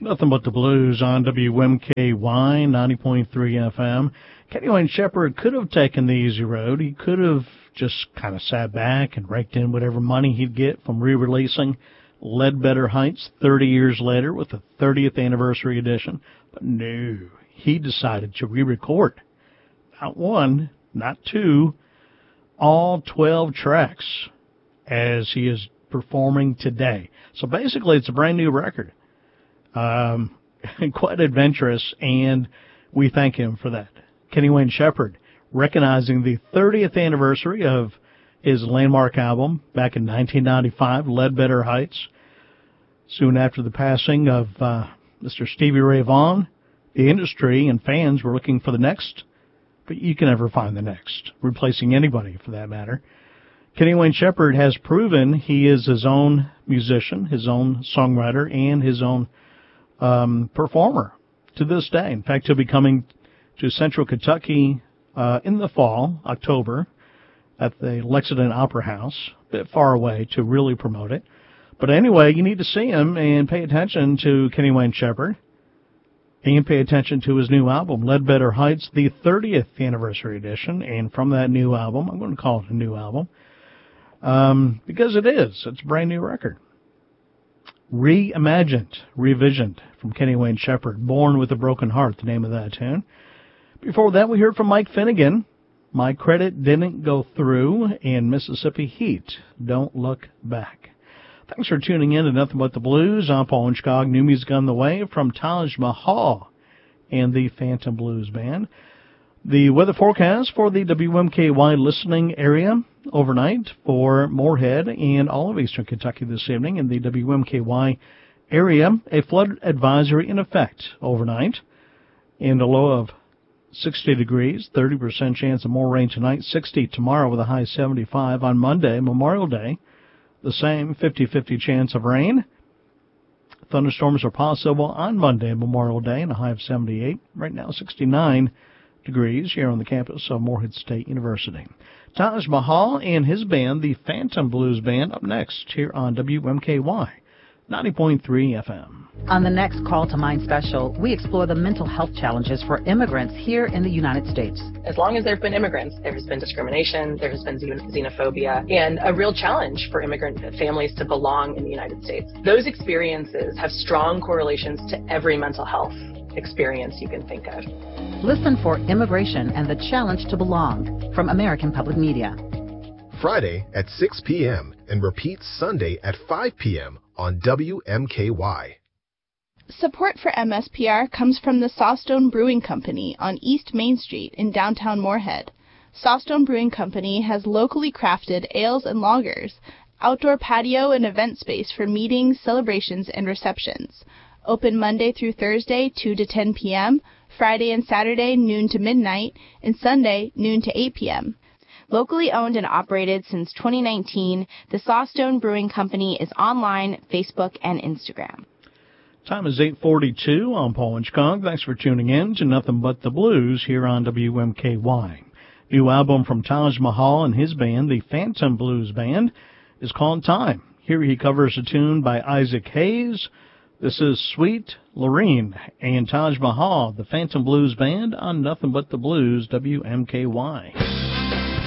Nothing but the blues on WMKY 90.3 FM. Kenny Wayne Shepherd could have taken the easy road. He could have just kind of sat back and raked in whatever money he'd get from re-releasing Ledbetter Heights 30 years later with the 30th anniversary edition. But no, he decided to re-record. Not one, not two, all 12 tracks as he is performing today. So basically it's a brand new record. Quite adventurous, and we thank him for that. Kenny Wayne Shepherd, recognizing the 30th anniversary of his landmark album back in 1995, Ledbetter Heights. Soon after the passing of Mr. Stevie Ray Vaughan, the industry and fans were looking for the next, but you can never find the next, replacing anybody for that matter. Kenny Wayne Shepherd has proven he is his own musician, his own songwriter, and his own performer to this day. In fact, he'll be coming to Central Kentucky in the fall, October, at the Lexington Opera House, a bit far away to really promote it. But anyway, you need to see him and pay attention to Kenny Wayne Shepherd and pay attention to his new album, Ledbetter Heights, the 30th anniversary edition. And from that new album, I'm going to call it a new album, because it is. It's a brand new record. Reimagined, revisioned from Kenny Wayne Shepherd, Born with a Broken Heart, the name of that tune. Before that, we heard from Mike Finnegan, My Credit Didn't Go Through, and Mississippi Heat, Don't Look Back. Thanks for tuning in to Nothing But the Blues. I'm Paul Inchcog. New music on the way from Taj Mahal and the Phantom Blues Band. The weather forecast for the WMKY listening area overnight for Moorhead and all of eastern Kentucky this evening. In the WMKY area, a flood advisory in effect overnight and a low of 60 degrees, 30% chance of more rain tonight, 60 tomorrow with a high 75. On Monday, Memorial Day, the same 50-50 chance of rain. Thunderstorms are possible on Monday, Memorial Day, and a high of 78. Right now, 69 degrees here on the campus of Moorhead State University. Taj Mahal and his band, the Phantom Blues Band, up next here on WMKY 90.3 FM. On the next Call to Mind special, we explore the mental health challenges for immigrants here in the United States. As long as there have been immigrants, there has been discrimination, there has been xenophobia, and a real challenge for immigrant families to belong in the United States. Those experiences have strong correlations to every mental health experience you can think of. Listen for Immigration and the Challenge to Belong from American Public Media. Friday at 6 p.m. and repeats Sunday at 5 p.m. on WMKY. Support for MSPR comes from the Sawstone Brewing Company on East Main Street in downtown Moorhead. Sawstone Brewing Company has locally crafted ales and lagers, outdoor patio and event space for meetings, celebrations, and receptions. Open Monday through Thursday, 2 to 10 p.m., Friday and Saturday, noon to midnight, and Sunday, noon to 8 p.m. Locally owned and operated since 2019, the Sawstone Brewing Company is online, Facebook, and Instagram. Time is 8:42. I'm Paul Inchcog. Thanks for tuning in to Nothing But the Blues here on WMKY. New album from Taj Mahal and his band, the Phantom Blues Band, is called Time. Here he covers a tune by Isaac Hayes. This is Sweet Lorene and Taj Mahal, the Phantom Blues Band on Nothing But the Blues, WMKY.